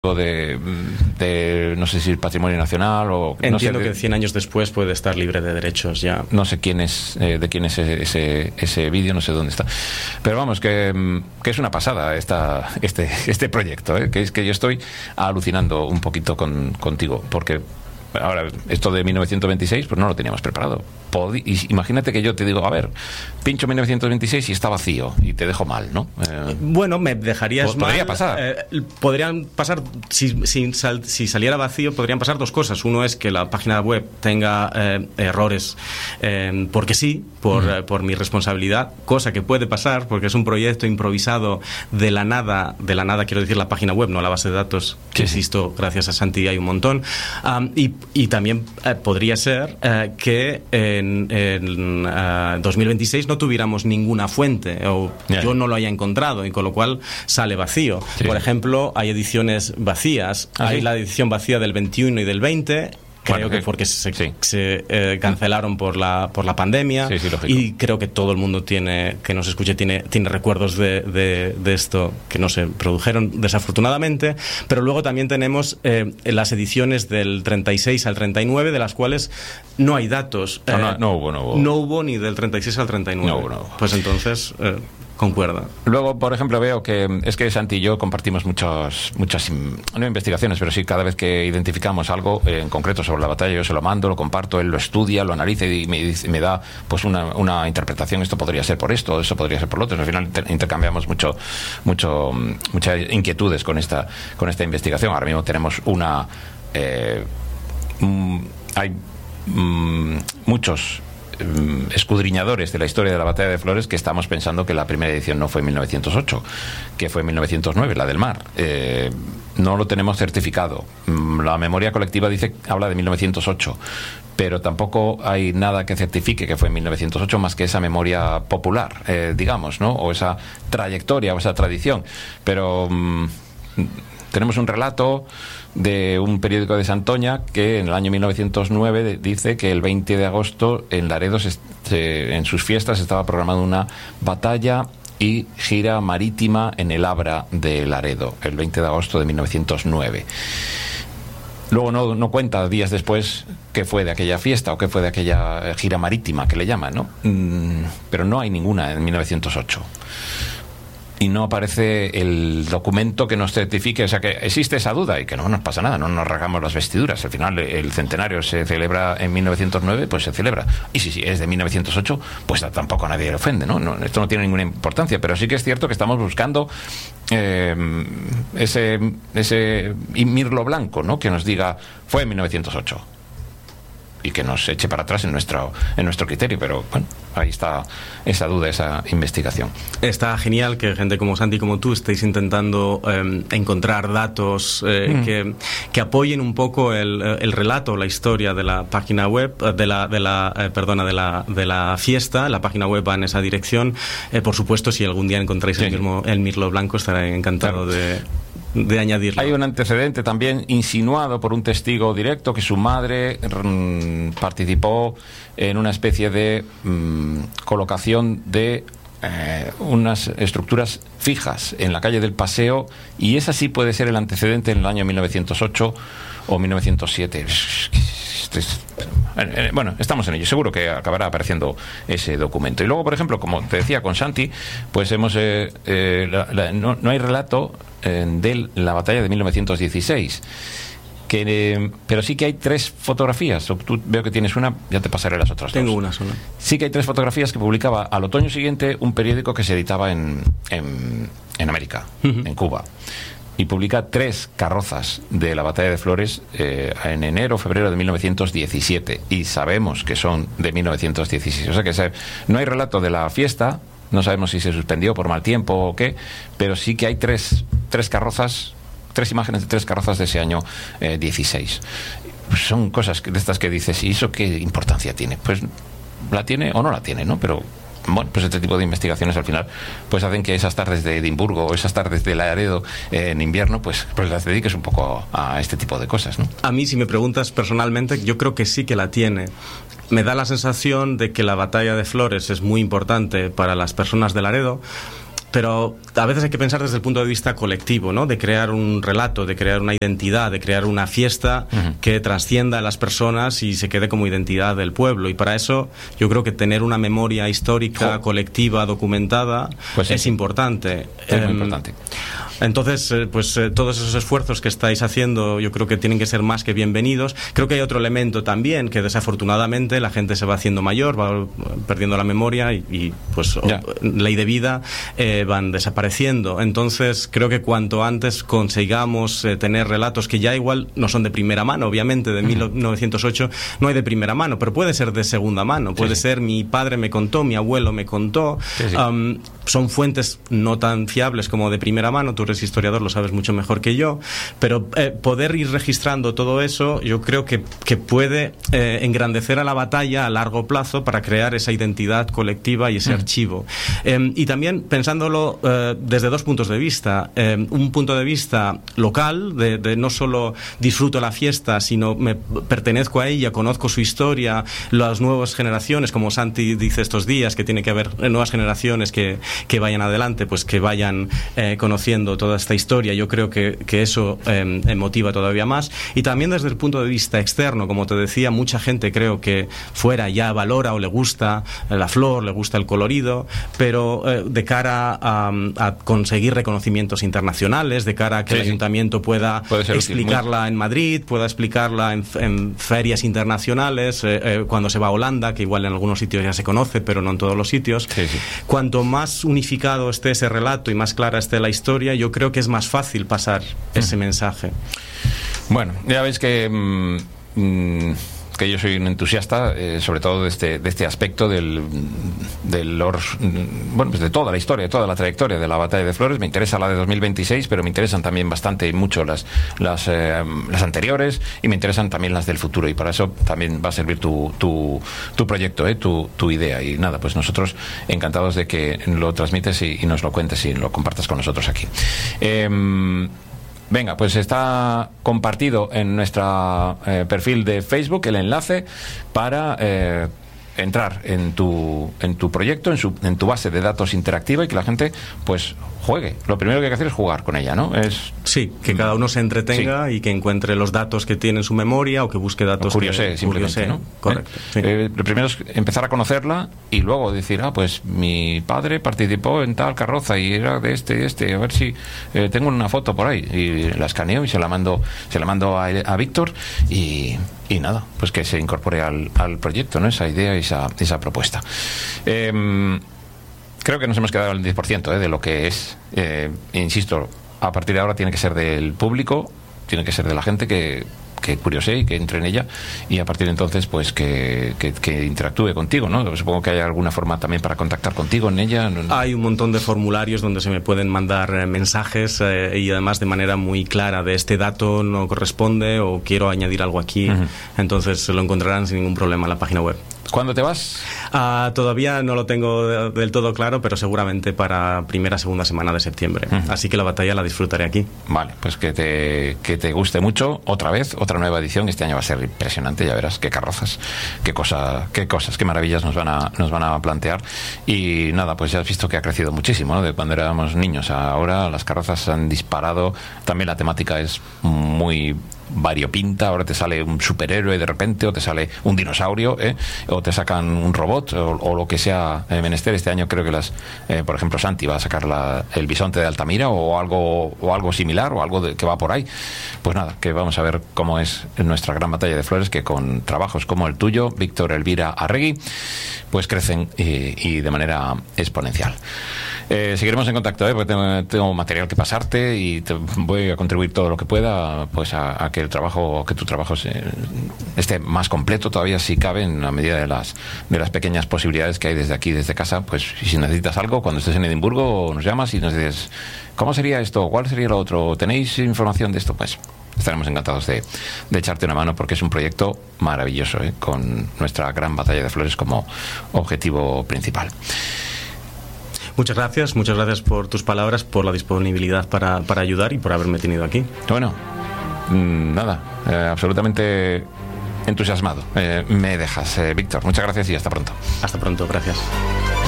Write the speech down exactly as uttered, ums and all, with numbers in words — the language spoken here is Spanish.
de, de no sé si patrimonio nacional o entiendo no sé, de, que cien años después puede estar libre de derechos ya. No sé quién es eh, de quién es ese ese, ese vídeo, no sé dónde está, pero vamos que, que es una pasada esta este este proyecto, ¿eh? Que es que yo estoy alucinando un poquito con, contigo, porque ahora esto de mil novecientos veintiséis pues no lo teníamos preparado. Pod- imagínate que yo te digo, a ver, pincho mil novecientos veintiséis y está vacío y te dejo mal, ¿no? Eh, bueno, me dejarías mal. Podría pasar. Eh, podrían pasar, si, si, sal, si saliera vacío, podrían pasar dos cosas. Uno es que la página web tenga eh, errores, eh, porque sí, por, mm. eh, por mi responsabilidad, cosa que puede pasar, porque es un proyecto improvisado de la nada, de la nada quiero decir la página web, no la base de datos, que sí, insisto, sí. Gracias a Santi hay un montón. Um, y, y también eh, podría ser eh, que en, en uh, dos mil veintiséis no tuviéramos ninguna fuente o yeah. yo no lo haya encontrado y con lo cual sale vacío. Sí. Por ejemplo, hay ediciones vacías. ¿Ah, hay sí? La edición vacía del veintiuno y del veinte. Creo bueno, que porque se, sí. se eh, cancelaron por la por la pandemia sí, sí, y creo que todo el mundo tiene que nos escuche tiene tiene recuerdos de, de, de esto que no se produjeron desafortunadamente, pero luego también tenemos eh, las ediciones del treinta y seis al treinta y nueve de las cuales no hay datos. No, eh, no, no, hubo, no, hubo. no hubo ni del treinta y seis al treinta y nueve. No hubo, no hubo. Pues entonces eh, concuerda. Luego, por ejemplo, veo que es que Santi y yo compartimos muchas, muchas no investigaciones, pero sí cada vez que identificamos algo eh, en concreto sobre la batalla, yo se lo mando, lo comparto, él lo estudia, lo analiza y me, dice, me da pues una, una interpretación. Esto podría ser por esto, eso podría ser por lo otro. Al final intercambiamos mucho, mucho, muchas inquietudes con esta, con esta investigación. Ahora mismo tenemos una, eh, mm, hay mm, muchos escudriñadores de la historia de la batalla de Flores que estamos pensando que la primera edición no fue en mil novecientos ocho, que fue en mil novecientos nueve, la del mar. Eh, no lo tenemos certificado. La memoria colectiva dice, habla de mil novecientos ocho, pero tampoco hay nada que certifique que fue en mil novecientos ocho más que esa memoria popular, eh, digamos, ¿no? O esa trayectoria o esa tradición. Pero mmm, tenemos un relato de un periódico de Santoña que en el año mil novecientos nueve dice que el veinte de agosto en Laredo se, se, en sus fiestas estaba programada una batalla y gira marítima en el Abra de Laredo, el veinte de agosto de mil novecientos nueve. Luego no, no cuenta días después qué fue de aquella fiesta o qué fue de aquella gira marítima que le llaman, ¿no? Mm, pero no hay ninguna en mil novecientos ocho. Y no aparece el documento que nos certifique, o sea que existe esa duda y que no nos pasa nada, no nos rasgamos las vestiduras. Al final el centenario se celebra en mil novecientos nueve, pues se celebra. Y si, si es de mil novecientos ocho, pues tampoco a nadie le ofende, ¿no? no esto no tiene ninguna importancia, pero sí que es cierto que estamos buscando eh, ese, ese mirlo blanco, ¿no? Que nos diga, fue en mil novecientos ocho. Y que nos eche para atrás en nuestro en nuestro criterio, pero bueno, ahí está esa duda, esa investigación. Está genial que gente como Santi, como tú, estéis intentando eh, encontrar datos eh, mm. que, que apoyen un poco el, el relato, la historia de la página web, de la, de la eh, perdona, de la, de la fiesta. La página web va en esa dirección. Eh, por supuesto, si algún día encontráis sí. el, mismo, el mirlo blanco, estaré encantado claro. de... de añadirlo. Hay un antecedente también insinuado por un testigo directo que su madre rm, participó en una especie de mmm, colocación de eh, unas estructuras fijas en la calle del Paseo, y esa sí puede ser el antecedente en el año mil novecientos ocho o mil novecientos siete. Bueno, estamos en ello, seguro que acabará apareciendo ese documento. Y luego, por ejemplo, como te decía con Santi, pues hemos eh, eh, la, la, no, no hay relato eh, de la batalla de mil novecientos dieciséis, que, eh, pero sí que hay tres fotografías. Tú veo que tienes una, ya te pasaré las otras Tengo dos. una sola. Sí que hay tres fotografías que publicaba al otoño siguiente un periódico que se editaba en, en, en América, uh-huh. en Cuba. Y publica tres carrozas de la batalla de Flores eh, en enero o febrero de mil novecientos diecisiete, y sabemos que son de mil novecientos dieciséis. O sea que se, no hay relato de la fiesta, no sabemos si se suspendió por mal tiempo o qué, pero sí que hay tres, tres carrozas, tres imágenes de tres carrozas de ese año eh, dieciséis. Pues son cosas de estas que dices, ¿y eso qué importancia tiene? Pues la tiene o no la tiene, ¿no? Pero bueno, pues este tipo de investigaciones al final pues hacen que esas tardes de Edimburgo o esas tardes de Laredo eh, en invierno pues, pues las dediques un poco a, a este tipo de cosas, ¿no? A mí, si me preguntas personalmente, yo creo que sí que la tiene. Me da la sensación de que la batalla de Flores es muy importante para las personas de Laredo, pero a veces hay que pensar desde el punto de vista colectivo, ¿no? De crear un relato, de crear una identidad, de crear una fiesta uh-huh. que trascienda a las personas y se quede como identidad del pueblo. Y para eso yo creo que tener una memoria histórica, oh. colectiva, documentada, pues sí, es importante. Es eh, muy importante. Entonces, eh, pues eh, todos esos esfuerzos que estáis haciendo yo creo que tienen que ser más que bienvenidos. Creo que hay otro elemento también, que desafortunadamente la gente se va haciendo mayor, va perdiendo la memoria y, y pues yeah. o, ley de vida eh, van desapareciendo. Entonces creo que cuanto antes consigamos eh, tener relatos que ya igual no son de primera mano, obviamente de uh-huh. mil novecientos ocho no hay de primera mano, pero puede ser de segunda mano, puede sí. ser mi padre me contó, mi abuelo me contó, sí, sí. Um, son fuentes no tan fiables como de primera mano, tú eres historiador, lo sabes mucho mejor que yo, pero eh, poder ir registrando todo eso yo creo que, que puede eh, engrandecer a la batalla a largo plazo para crear esa identidad colectiva y ese uh-huh. archivo. Eh, y también pensándolo eh, desde dos puntos de vista, eh, un punto de vista local, de, de no solo disfruto la fiesta, sino me pertenezco a ella, conozco su historia, las nuevas generaciones, como Santi dice estos días, que tiene que haber nuevas generaciones que, que vayan adelante, pues que vayan eh, conociendo toda esta historia. Yo creo que, que eso eh, motiva todavía más. Y también desde el punto de vista externo, como te decía, mucha gente creo que fuera ya valora o le gusta la flor, le gusta el colorido, pero eh, de cara a, a conseguir reconocimientos internacionales, de cara a que sí, el ayuntamiento pueda explicarla útil, en Madrid, pueda explicarla en, en ferias internacionales, eh, eh, cuando se va a Holanda, que igual en algunos sitios ya se conoce, pero no en todos los sitios. Sí, sí. Cuanto más unificado esté ese relato y más clara esté la historia, yo creo que es más fácil pasar mm. ese mensaje. Bueno, ya veis que... Mmm, que yo soy un entusiasta, eh, sobre todo de este, de este aspecto del, del or, bueno, pues de toda la historia, de toda la trayectoria de la Batalla de Flores. Me interesa la de dos mil veintiséis, pero me interesan también bastante y mucho las, las, eh, las anteriores, y me interesan también las del futuro, y para eso también va a servir tu, tu, tu proyecto, eh, tu, tu idea. Y nada, pues nosotros encantados de que lo transmites y, y nos lo cuentes y lo compartas con nosotros aquí. Eh, Venga, pues está compartido en nuestro eh, perfil de Facebook el enlace para eh, entrar en tu en tu proyecto, en, su, en tu base de datos interactiva, y que la gente pues juegue. Lo primero que hay que hacer es jugar con ella, ¿no? Es sí, que cada uno se entretenga sí. y que encuentre los datos que tiene en su memoria, o que busque datos. O curiosé, que, simplemente, curiosé, ¿no? Correcto. ¿Eh? Sí. Eh, lo primero es empezar a conocerla y luego decir, ah, pues mi padre participó en tal carroza y era de este y este, a ver si eh, tengo una foto por ahí, y la escaneo y se la mando, se la mando a, a Víctor, y, y nada, pues que se incorpore al, al proyecto, ¿no? Esa idea y esa, esa propuesta. Eh, Creo que nos hemos quedado al diez por ciento eh, de lo que es, eh, insisto, a partir de ahora tiene que ser del público, tiene que ser de la gente que, que curiosee y que entre en ella, y a partir de entonces pues que, que, que interactúe contigo, ¿no? Supongo que hay alguna forma también para contactar contigo en ella. Hay un montón de formularios donde se me pueden mandar eh, mensajes eh, y además de manera muy clara de este dato no corresponde o quiero añadir algo aquí. Uh-huh. Entonces lo encontrarán sin ningún problema en la página web. ¿Cuándo te vas? Uh, todavía no lo tengo de, del todo claro, pero seguramente para primera, segunda semana de septiembre. Uh-huh. Así que la batalla la disfrutaré aquí. Vale, pues que te, que te guste mucho. Otra vez, otra nueva edición. Este año va a ser impresionante, ya verás qué carrozas, qué, cosa, qué cosas, qué maravillas nos van a, nos van a plantear. Y nada, pues ya has visto que ha crecido muchísimo, ¿no? De cuando éramos niños a ahora, las carrozas han disparado. También la temática es muy variopinta. Ahora te sale un superhéroe de repente, o te sale un dinosaurio, ¿eh? O te sacan un robot, o, o lo que sea eh, menester. Este año creo que las, eh, por ejemplo, Santi va a sacar la, el bisonte de Altamira, o algo, o algo similar, o algo de, que va por ahí. Pues nada, que vamos a ver cómo es nuestra gran batalla de Flores, que con trabajos como el tuyo, Víctor Elvira Arregui, pues crecen y, y de manera exponencial. Eh, seguiremos en contacto, ¿eh? Porque tengo, tengo material que pasarte, y te voy a contribuir todo lo que pueda, pues a, a que el trabajo, que tu trabajo se, esté más completo todavía, si cabe, en la medida de las de las pequeñas posibilidades que hay desde aquí, desde casa. Pues si necesitas algo, cuando estés en Edimburgo, nos llamas y nos dices, ¿cómo sería esto? ¿Cuál sería lo otro? ¿Tenéis información de esto? Pues estaremos encantados de, de echarte una mano, porque es un proyecto maravilloso, ¿eh? Con nuestra gran batalla de Flores como objetivo principal. Muchas gracias, muchas gracias por tus palabras, por la disponibilidad para, para ayudar y por haberme tenido aquí. Bueno, nada, eh, absolutamente entusiasmado. Eh, me dejas, eh, Víctor. Muchas gracias y hasta pronto. Hasta pronto, gracias.